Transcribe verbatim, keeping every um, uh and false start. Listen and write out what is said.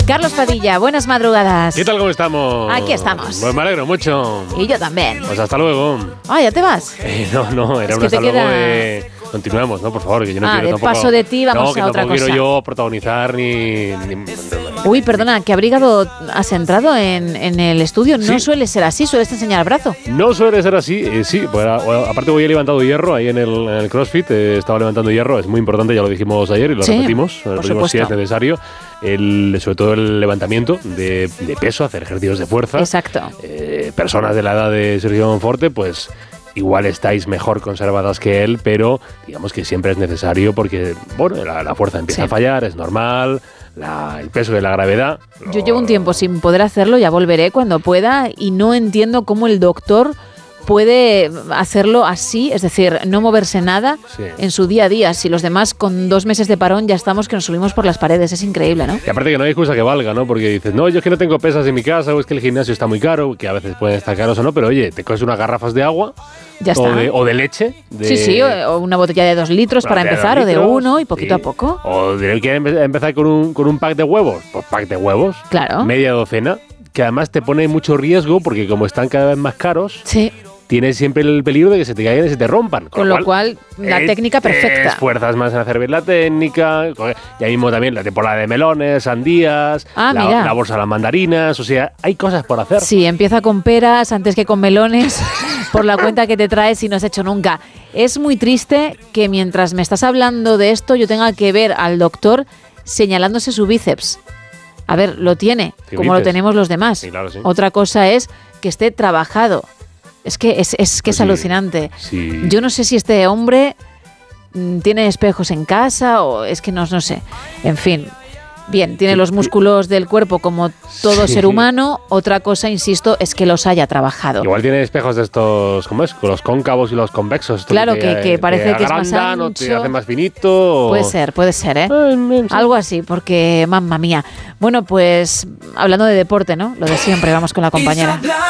Carlos Padilla, buenas madrugadas. ¿Qué tal, cómo estamos? Aquí estamos. Pues me alegro mucho. Y yo también. Pues hasta luego. Ah, ¿ya te vas? Eh, no, no, era Es un que te hasta luego queda... de... Continuemos, ¿no? Por favor, que yo no ah, quiero de tampoco... paso de ti vamos no, que a otra tampoco cosa. quiero yo protagonizar ni... ni... Uy, perdona, ¿qué abrigado has entrado en, en el estudio? No ¿Sí? Suele ser así, sueles enseñar el brazo. No suele ser así, eh, sí. Pues, a, aparte voy levantando hierro ahí en el, en el CrossFit, eh, estaba levantando hierro, es muy importante, ya lo dijimos ayer y lo sí, repetimos, lo repetimos si es necesario. El, sobre todo el levantamiento de, de peso, hacer ejercicios de fuerza. Exacto. Eh, personas de la edad de Sergio Monforte, pues... igual estáis mejor conservadas que él, pero digamos que siempre es necesario porque, bueno, la, la fuerza empieza sí. a fallar, es normal, la, el peso de la gravedad... Yo lo... llevo un tiempo sin poder hacerlo, ya volveré cuando pueda y no entiendo cómo el doctor puede hacerlo así, es decir, no moverse nada sí. en su día a día. Si los demás con dos meses de parón ya estamos que nos subimos por las paredes, es increíble, ¿no? Y aparte que no hay excusa que valga, ¿no? Porque dices, no, yo es que no tengo pesas en mi casa o es que el gimnasio está muy caro, que a veces pueden estar caros o no, pero oye, te coges unas garrafas de agua ya está. O, de, o de leche. De, sí, sí, o una botella de dos litros para empezar litros, o de uno y poquito sí. a poco. O de que empezar con un, con un pack de huevos, pues pack de huevos, claro. media docena, que además te pone mucho riesgo porque como están cada vez más caros... Sí. Tienes siempre el peligro de que se te caigan y se te rompan. Con, con lo cual, cual la eh, técnica perfecta. Te esfuerzas más en hacer bien la técnica. Ya mismo también la temporada de melones, sandías, ah, la, mira. la bolsa de las mandarinas. O sea, hay cosas por hacer. Sí, empieza con peras antes que con melones por la cuenta que te traes y no has hecho nunca. Es muy triste que mientras me estás hablando de esto yo tenga que ver al doctor señalándose su bíceps. A ver, lo tiene, como lo tenemos los demás. Sí, claro, sí. Otra cosa es que esté trabajado. Es que es, es, que es sí, alucinante. Sí. Yo no sé si este hombre mm, tiene espejos en casa o es que no, no sé. En fin, bien, tiene los músculos del cuerpo como todo sí. ser humano. Otra cosa, insisto, es que los haya trabajado. Igual tiene espejos de estos, ¿cómo es? Con los cóncavos y los convexos. Claro, que, que, que parece que es más ancho. O te hace más finito. Puede ser, puede ser, ¿eh? Ay, algo así, porque, mamma mía. Bueno, pues, hablando de deporte, ¿no? Lo de siempre, vamos con la compañera.